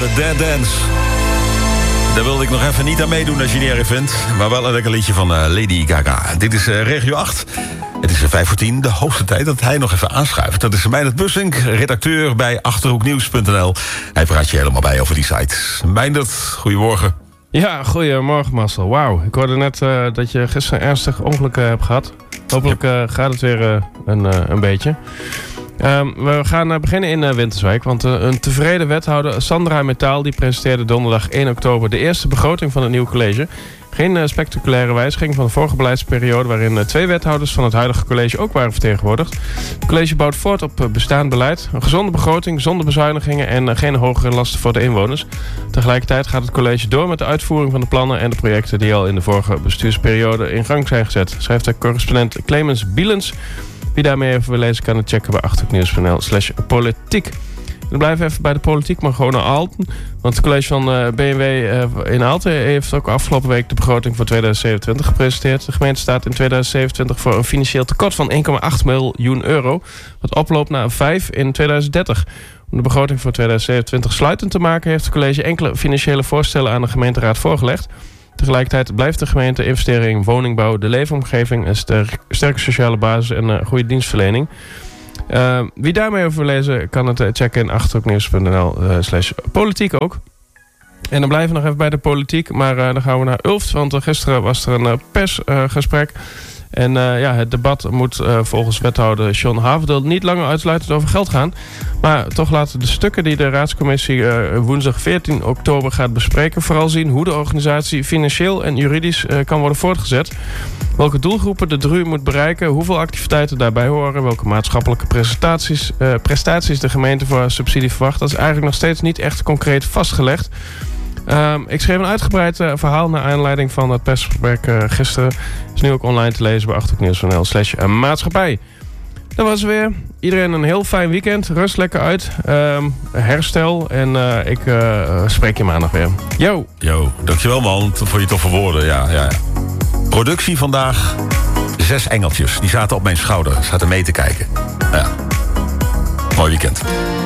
de Dead Dance. Daar wilde ik nog even niet aan meedoen als je niet erg vindt. Maar wel een lekker liedje van Lady Gaga. Dit is Regio 8. Het is 5:10, de hoogste tijd dat hij nog even aanschuift. Dat is Meindert Bussink, redacteur bij achterhoeknieuws.nl. Hij praat je helemaal bij over die site. Meindert, goedemorgen. Ja, goedemorgen Marcel. Wauw, ik hoorde net dat je gisteren ernstig ongeluk hebt gehad. Hopelijk gaat het weer een beetje. We gaan beginnen in Winterswijk, want een tevreden wethouder, Sandra Metaal, die presenteerde donderdag 1 oktober de eerste begroting van het nieuwe college. Geen spectaculaire wijziging van de vorige beleidsperiode, waarin 2 wethouders van het huidige college ook waren vertegenwoordigd. Het college bouwt voort op bestaand beleid, een gezonde begroting, zonder bezuinigingen en geen hogere lasten voor de inwoners. Tegelijkertijd gaat het college door met de uitvoering van de plannen en de projecten die al in de vorige bestuursperiode in gang zijn gezet, schrijft de correspondent Clemens Bielens. Wie daarmee even wil lezen kan het checken bij achterhoeknieuws.nl/politiek. We blijven even bij de politiek, maar gewoon naar Aalten. Want het college van BMW in Aalten heeft ook afgelopen week de begroting voor 2027 gepresenteerd. De gemeente staat in 2027 voor een financieel tekort van 1,8 miljoen euro. Wat oploopt naar 5 in 2030. Om de begroting voor 2027 sluitend te maken heeft het college enkele financiële voorstellen aan de gemeenteraad voorgelegd. Tegelijkertijd blijft de gemeente investeren in woningbouw, de leefomgeving, een sterke sociale basis en een goede dienstverlening. Wie daarmee over wil lezen kan het checken in achterhoeknieuws.nl/politiek ook. En dan blijven we nog even bij de politiek, maar dan gaan we naar Ulft, want gisteren was er een persgesprek. En het debat moet volgens wethouder John Haverdeel niet langer uitsluitend over geld gaan. Maar toch laten de stukken die de raadscommissie woensdag 14 oktober gaat bespreken vooral zien hoe de organisatie financieel en juridisch kan worden voortgezet. Welke doelgroepen de DRU moet bereiken, hoeveel activiteiten daarbij horen, welke maatschappelijke prestaties de gemeente voor subsidie verwacht. Dat is eigenlijk nog steeds niet echt concreet vastgelegd. Ik schreef een uitgebreid verhaal naar aanleiding van het persgesprek gisteren. Is nu ook online te lezen bij achterhoeknieuws.nl/maatschappij. Dat was het weer. Iedereen een heel fijn weekend. Rust lekker uit. Herstel. En ik spreek je maandag weer. Yo, Dankjewel man voor je toffe woorden. Ja. Productie vandaag. 6 engeltjes. Die zaten op mijn schouder. Zaten mee te kijken. Ja. Mooi weekend.